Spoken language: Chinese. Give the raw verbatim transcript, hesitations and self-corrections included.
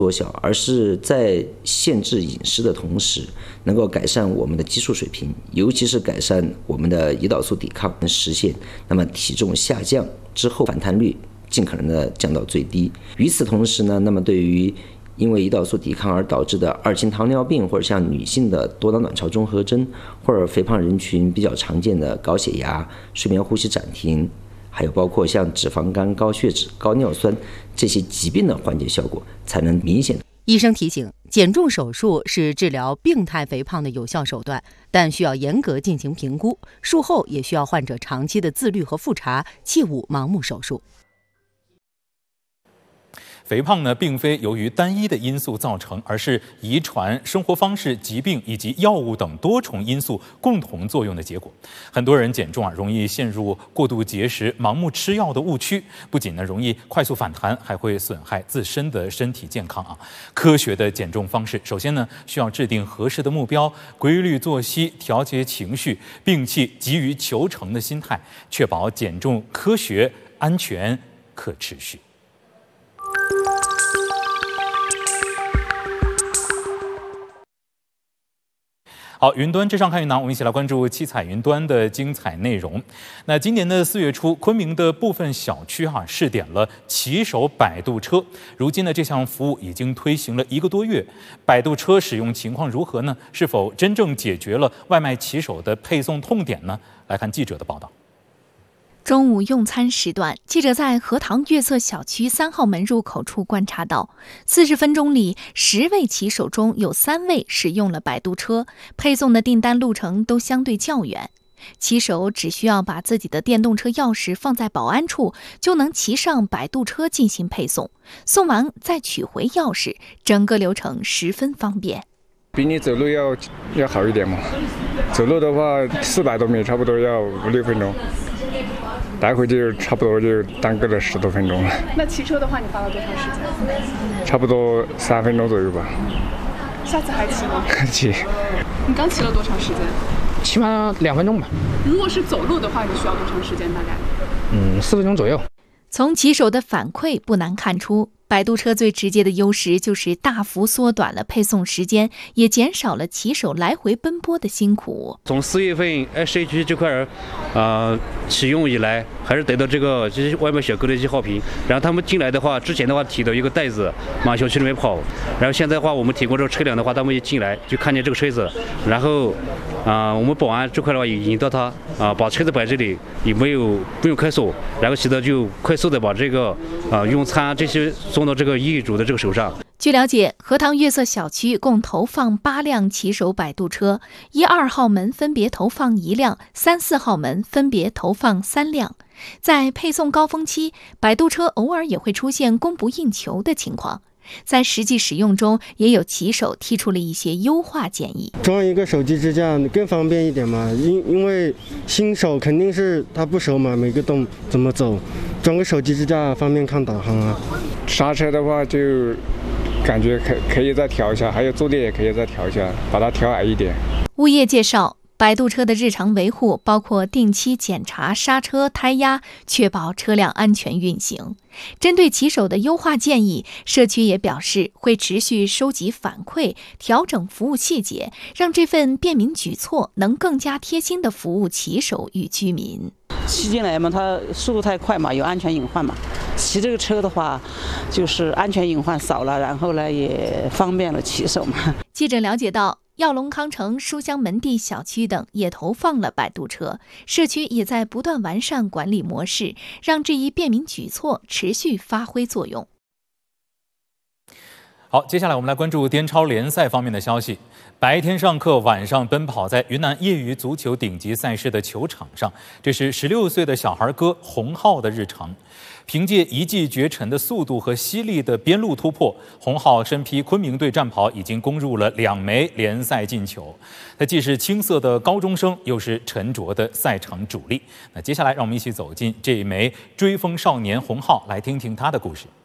缩小，而是在限制饮食的同时，能够改善我们的激素水平，尤其是改善我们的胰岛素抵抗，能实现那么体重下降之后反弹率尽可能的降到最低。与此同时呢，那么对于因为胰岛素抵抗而导致的二型糖尿病，或者像女性的多囊卵巢综合征，或者肥胖人群比较常见的高血压、睡眠呼吸暂停，还有包括像脂肪肝、高血脂、高尿酸这些疾病的缓解效果才能明显。 医生提醒，减重手术是治疗病态肥胖的有效手段，但需要严格进行评估，术后也需要患者长期的自律和复查，切勿盲目手术。 肥胖呢，并非由于单一的因素造成，而是遗传、生活方式、疾病以及药物等多重因素共同作用的结果。很多人减重啊，容易陷入过度节食、盲目吃药的误区，不仅呢容易快速反弹，还会损害自身的身体健康啊。科学的减重方式，首先呢需要制定合适的目标，规律作息，调节情绪，摒弃急于求成的心态，确保减重科学、安全、可持续。好，云端之上看云南，我们一起来关注七彩云端的精彩内容。那今年的四月初，昆明的部分小区哈、啊、试点了骑手摆渡车。如今呢，这项服务已经推行了一个多月，摆渡车使用情况如何呢？是否真正解决了外卖骑手的配送痛点呢？来看记者的报道。 中午用餐时段，记者在荷塘悦色小区三号门入口处观察到，四十分钟里，十位骑手中有三位使用了摆渡车，配送的订单路程都相对较远。骑手只需要把自己的电动车钥匙放在保安处，就能骑上摆渡车进行配送，送完再取回钥匙，整个流程十分方便。 比你走路要要好一点嘛，走路的话四百多米，差不多要五六分钟。来回就差不多就耽搁了十多分钟了。 那骑车的话，你花了多长时间？ 差不多三分钟左右吧。 下次还骑吗？ 还骑。 你刚骑了多长时间？ 起码两分钟吧。 如果是走路的话，你需要多长时间？大概？ 嗯，四分钟左右。 从骑手的反馈不难看出，摆渡车最直接的优势就是大幅缩短了配送时间，也减少了骑手来回奔波的辛苦。 从四月份 S H G 这块儿，呃，启用以来，还是得到这个这些外卖小哥的一些好评。然后他们进来的话，之前的话提到一个袋子往小区里面跑，然后现在的话，我们提供这个车辆的话，他们一进来就看见这个车子，然后啊、呃，我们保安这块的话也引导他啊、呃，把车子摆这里，也没有不用开锁，然后骑的就快速的把这个啊、呃、用餐这些送到这个业主的这个手上。 据了解，荷塘悦色小区共投放八辆骑手摆渡车，一二号门分别投放一辆，三四号门分别投放三辆。在配送高峰期，摆渡车偶尔也会出现供不应求的情况。在实际使用中，也有骑手提出了一些优化建议。 装一个手机支架更方便一点嘛，因因为新手肯定是他不熟嘛，每个洞怎么走，装个手机支架方便看导航啊。 刹车的话就感觉可可以再调一下，还有坐垫也可以再调一下，把它调矮一点。 物业介绍，摆渡车的日常维护包括定期检查刹车、胎压，确保车辆安全运行。针对骑手的优化建议，社区也表示会持续收集反馈，调整服务细节，让这份便民举措能更加贴心地服务骑手与居民。 骑进来嘛，它速度太快嘛，有安全隐患嘛。骑这个车的话，就是安全隐患少了，然后呢也方便了骑手嘛。 记者了解到，耀龙康城、书香门第小区等也投放了摆渡车，社区也在不断完善管理模式，让这一便民举措持续发挥作用。 好，接下来我们来关注滇超联赛方面的消息。白天上课，晚上奔跑在云南业余足球顶级赛事的球场上，这是十六岁的小孩哥洪浩的日常。凭借一骑绝尘的速度和犀利的边路突破，洪浩身披昆明队战袍，已经攻入了两枚联赛进球。他既是青涩的高中生，又是沉着的赛场主力。那接下来，让我们一起走进这一枚追风少年洪浩，来听听他的故事。